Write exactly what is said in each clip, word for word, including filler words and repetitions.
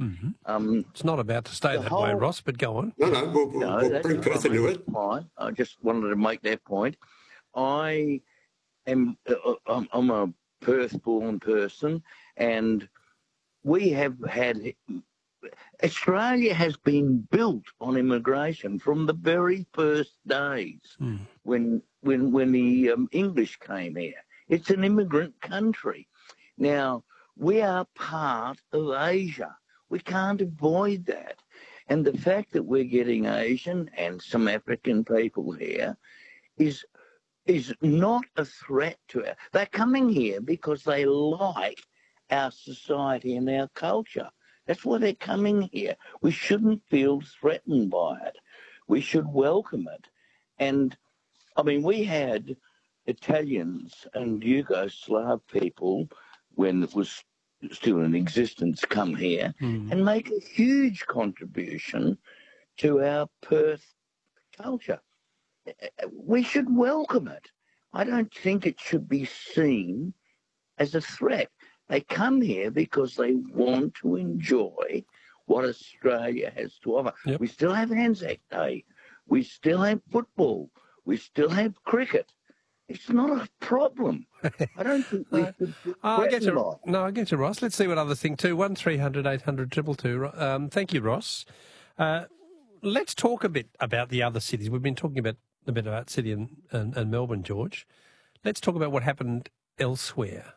Mm-hmm. Um, it's not about to stay that whole... way, Ross, but go on. No, no, we'll, we'll, no, we'll bring Perth into it. Fine. I just wanted to make that point. I am uh, I'm, I'm a Perth-born person, and we have had... Australia has been built on immigration from the very first days mm. when when when the um, English came here. It's an immigrant country. Now, we are part of Asia. We can't avoid that. And the fact that we're getting Asian and some African people here is is not a threat to us. They're coming here because they like our society and our culture. That's why they're coming here. We shouldn't feel threatened by it. We should welcome it. And, I mean, we had Italians and Yugoslav people, when it was still in existence, come here mm. and make a huge contribution to our Perth culture. We should welcome it. I don't think it should be seen as a threat. They come here because they want to enjoy what Australia has to offer. Yep. We still have Anzac Day. We still have football. We still have cricket. It's not a problem. I don't think we should be oh, I get you, off. No, I get you, Ross. Let's see what others think too. One three hundred eight hundred two two two. Um, thank you, Ross. Uh, let's talk a bit about the other cities. We've been talking about a bit about Sydney and, and, and Melbourne, George. Let's talk about what happened elsewhere.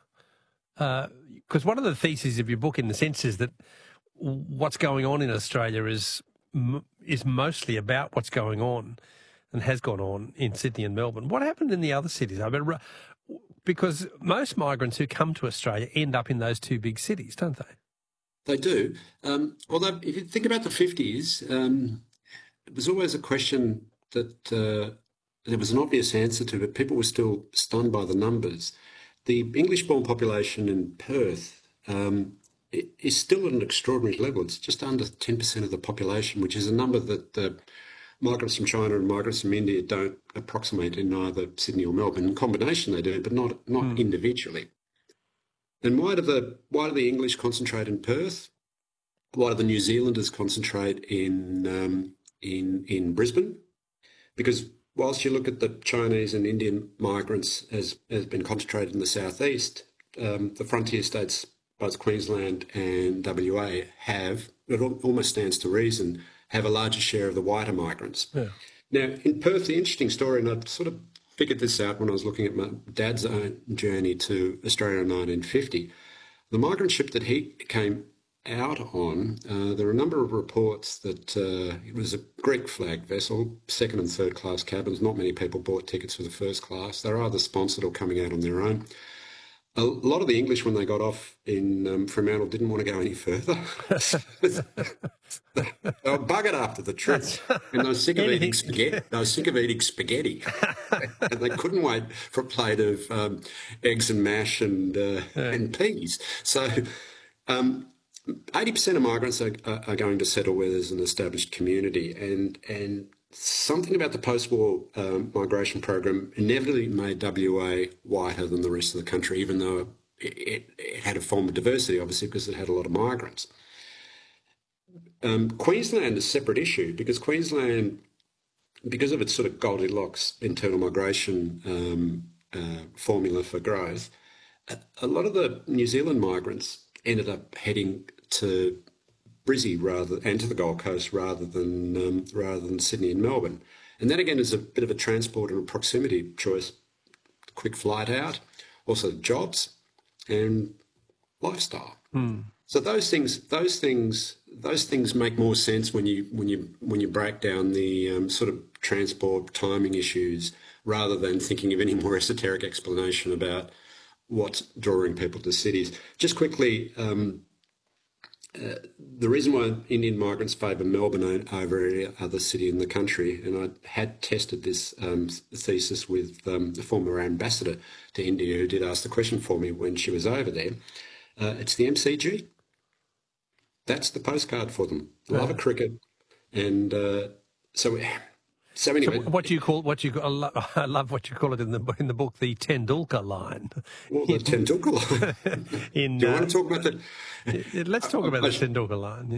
Because uh, one of the theses of your book, in the sense, is that what's going on in Australia is is mostly about what's going on and has gone on in Sydney and Melbourne. What happened in the other cities? I mean, because most migrants who come to Australia end up in those two big cities, don't they? They do. Um, although, if you think about the fifties, um, it was always a question that uh, there was an obvious answer to, but people were still stunned by the numbers. The English-born population in Perth um, is still at an extraordinary level. It's just under ten percent of the population, which is a number that the migrants from China and migrants from India don't approximate in either Sydney or Melbourne. In combination they do, but not not mm. individually. And why do the why do the English concentrate in Perth? Why do the New Zealanders concentrate in um, in in Brisbane? Because whilst you look at the Chinese and Indian migrants as has been concentrated in the southeast, um, the frontier states, both Queensland and W A, have, it almost stands to reason, have a larger share of the whiter migrants. Yeah. Now, in Perth, the interesting story, and I sort of figured this out when I was looking at my dad's own journey to Australia in nineteen fifty, the migrant ship that he came out on, uh, there are a number of reports that uh, it was a Greek flag vessel, second and third class cabins. Not many people bought tickets for the first class. They were either sponsored or coming out on their own. A lot of the English, when they got off in um, Fremantle, didn't want to go any further. They were buggered after the trip, and they were sick of eating spaghetti. They were sick of eating spaghetti, and they couldn't wait for a plate of um, eggs and mash and uh, yeah. and peas. So. Um, eighty percent of migrants are, are going to settle where there's an established community, and and something about the post-war um, migration program inevitably made W A whiter than the rest of the country, even though it, it, it had a form of diversity, obviously, because it had a lot of migrants. Um, Queensland is a separate issue because Queensland, because of its sort of Goldilocks internal migration um, uh, formula for growth, a, a lot of the New Zealand migrants ended up heading to Brizzy rather and to the Gold Coast rather than um, rather than Sydney and Melbourne, and that again is a bit of a transport and a proximity choice. Quick flight out, also jobs and lifestyle. Mm. So those things, those things, those things make more sense when you when you when you break down the um, sort of transport timing issues rather than thinking of any more esoteric explanation about what's drawing people to cities. Just quickly, um, uh, the reason why Indian migrants favour Melbourne over any other city in the country, and I had tested this um, thesis with um, the former ambassador to India who did ask the question for me when she was over there, uh, it's the M C G. That's the postcard for them. They love a cricket, and uh, so... So anyway, so what do you call what you I love, I love what you call it in the in the book, the Tendulkar line. Well, the Tendulkar line. in, in, do you uh, want to talk about that? Let's talk about the Tendulkar line.